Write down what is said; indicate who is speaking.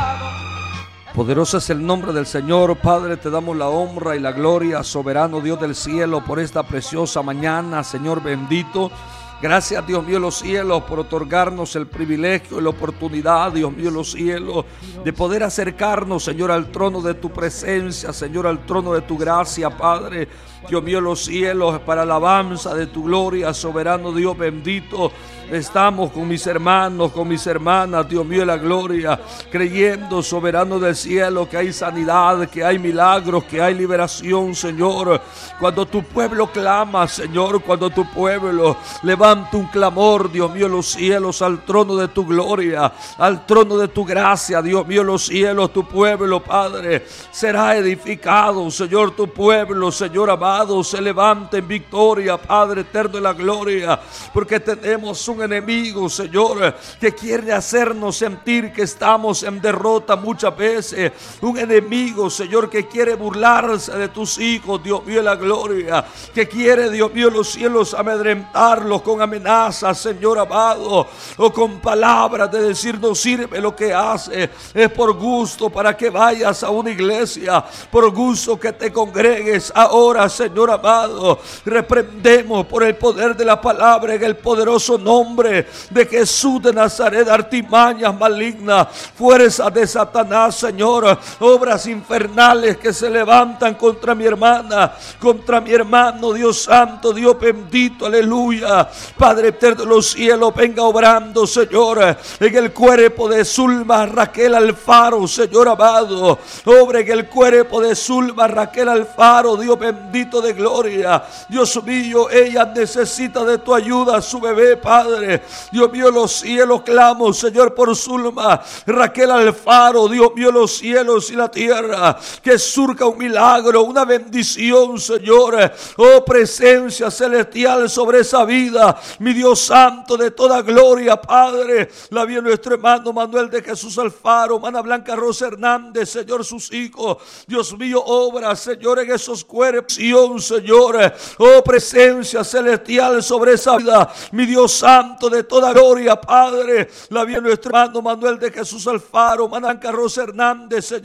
Speaker 1: Poderoso es el nombre del Señor. Padre, te damos la honra y la gloria, soberano Dios del cielo, por esta preciosa mañana, Señor bendito. Gracias, Dios mío, los cielos, por otorgarnos el privilegio y la oportunidad, Dios mío, los cielos, de poder acercarnos, Señor, al trono de tu presencia, Señor, al trono de tu gracia, Padre. Dios mío, los cielos, para alabanza de tu gloria, soberano Dios bendito. Estamos con mis hermanos, con mis hermanas, Dios mío, la gloria, creyendo, soberano del cielo, que hay sanidad, que hay milagros, que hay liberación, Señor. Cuando tu pueblo clama, Señor, cuando tu pueblo levanta un clamor, Dios mío, los cielos, al trono de tu gloria, al trono de tu gracia, Dios mío, los cielos, tu pueblo, Padre, será edificado, Señor, tu pueblo, Señor amado, se levanta en victoria, Padre eterno de la gloria, porque tenemos un enemigo, Señor, que quiere hacernos sentir que estamos en derrota muchas veces. Un enemigo, Señor, que quiere burlarse de tus hijos, Dios mío, la gloria, que quiere, Dios mío, los cielos, amedrentarlos con amenazas, Señor amado, o con palabras de decir no sirve lo que hace, es por gusto para que vayas a una iglesia, por gusto que te congregues. Ahora, Señor amado, reprendemos por el poder de la palabra en el poderoso nombre de Jesús de Nazaret, artimañas malignas, fuerzas de Satanás, Señor, obras infernales que se levantan contra mi hermana, contra mi hermano, Dios santo, Dios bendito, aleluya. Padre eterno de los cielos, venga obrando, Señor, en el cuerpo de Zulma Raquel Alfaro, Señor amado, obra en el cuerpo de Zulma Raquel Alfaro, Dios bendito de gloria. Dios mío, ella necesita de tu ayuda, su bebé, Padre. Dios mío, los cielos clamo, Señor, por Zulma Raquel Alfaro, Dios mío, los cielos y la tierra, que surca un milagro, una bendición, Señor, oh presencia celestial sobre esa vida, mi Dios santo de toda gloria, Padre. La vio nuestro hermano Manuel de Jesús Alfaro, hermana Blanca Rosa Hernández, Señor, sus hijos, Dios mío, obra, Señor, en esos cuerpos, Señor, oh presencia celestial sobre esa vida, mi Dios santo de toda gloria, Padre. La vio nuestro hermano Manuel de Jesús Alfaro, hermana Blanca Rosa Hernández, Señor.